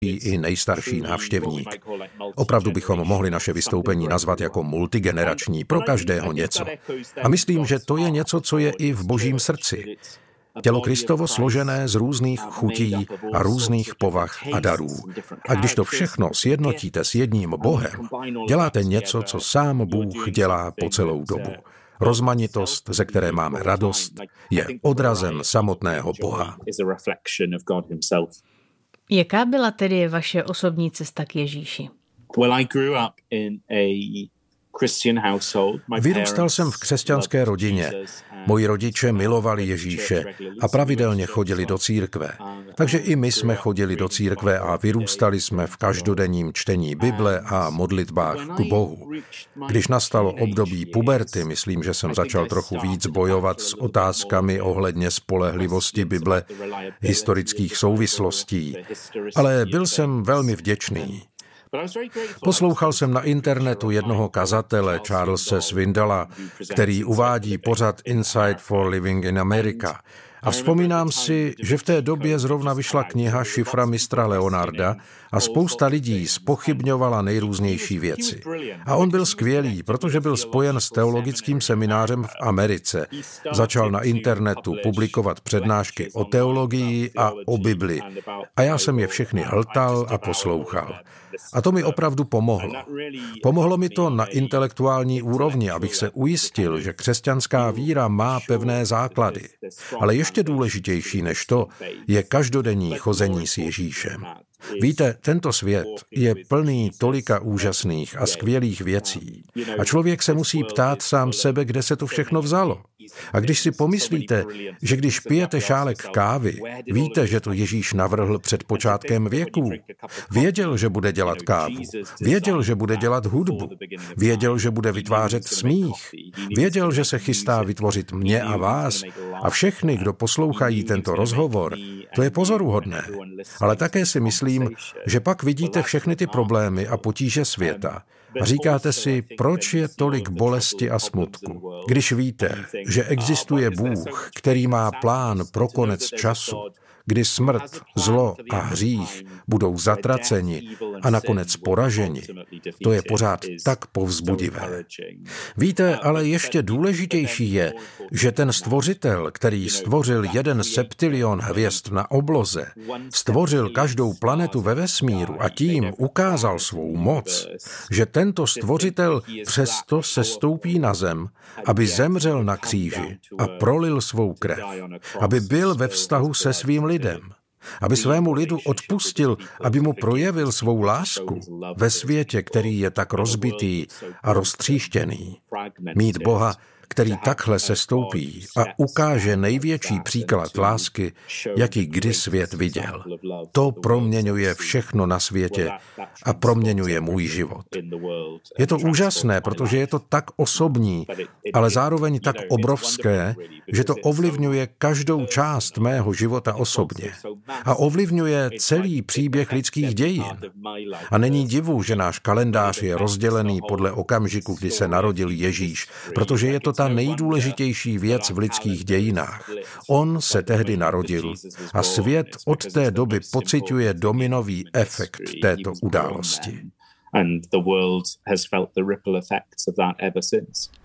i nejstarší návštěvník. Opravdu bychom mohli naše vystoupení nazvat jako multigenerační, pro každého něco. A myslím, že to je něco, co je i v Božím srdci. Tělo Kristovo složené z různých chutí a různých povah a darů. A když to všechno sjednotíte s jedním Bohem, děláte něco, co sám Bůh dělá po celou dobu. Rozmanitost, ze které máme radost, je odrazem samotného Boha. Jaká byla tedy vaše osobní cesta k Ježíši? Vyrůstal jsem v křesťanské rodině. Moji rodiče milovali Ježíše a pravidelně chodili do církve. Takže i my jsme chodili do církve a vyrůstali jsme v každodenním čtení Bible a modlitbách k Bohu. Když nastalo období puberty, myslím, že jsem začal trochu víc bojovat s otázkami ohledně spolehlivosti Bible, historických souvislostí, ale byl jsem velmi vděčný. Poslouchal jsem na internetu jednoho kazatele, Charlese Swindolla, který uvádí pořad Insight for Living in America. A vzpomínám si, že v té době zrovna vyšla kniha Šifra mistra Leonarda a spousta lidí zpochybňovala nejrůznější věci. A on byl skvělý, protože byl spojen s teologickým seminářem v Americe. Začal na internetu publikovat přednášky o teologii a o Bibli. A já jsem je všechny hltal a poslouchal. A to mi opravdu pomohlo. Pomohlo mi to na intelektuální úrovni, abych se ujistil, že křesťanská víra má pevné základy. Ale ještě důležitější než to je každodenní chození s Ježíšem. Víte, tento svět je plný tolika úžasných a skvělých věcí. A člověk se musí ptát sám sebe, kde se to všechno vzalo. A když si pomyslíte, že když pijete šálek kávy, víte, že to Ježíš navrhl před počátkem věků. Věděl, že bude dělat kávu. Věděl, že bude dělat hudbu. Věděl, že bude vytvářet smích. Věděl, že se chystá vytvořit mě a vás. A všechny, kdo poslouchají tento rozhovor, to je pozoruhodné. Ale také si myslím, že pak vidíte všechny ty problémy a potíže světa. A říkáte si, proč je tolik bolesti a smutku. Když víte, že existuje Bůh, který má plán pro konec času, kdy smrt, zlo a hřích budou zatraceni a nakonec poraženi, to je pořád tak povzbudivé. Víte, ale ještě důležitější je, že ten stvořitel, který stvořil 1 septilion hvězd na obloze, stvořil každou planetu ve vesmíru a tím ukázal svou moc, že tento stvořitel přesto sestoupí na zem, aby zemřel na kříži a prolil svou krev, aby byl ve vztahu se svým lidem, aby svému lidu odpustil, aby mu projevil svou lásku ve světě, který je tak rozbitý a roztříštěný. Mít Boha, který takhle sestoupí a ukáže největší příklad lásky, jaký kdy svět viděl. To proměňuje všechno na světě a proměňuje můj život. Je to úžasné, protože je to tak osobní, ale zároveň tak obrovské, že to ovlivňuje každou část mého života osobně. A ovlivňuje celý příběh lidských dějin. A není divu, že náš kalendář je rozdělený podle okamžiku, kdy se narodil Ježíš, protože je to ta nejdůležitější věc v lidských dějinách. On se tehdy narodil a svět od té doby pociťuje dominový efekt této události.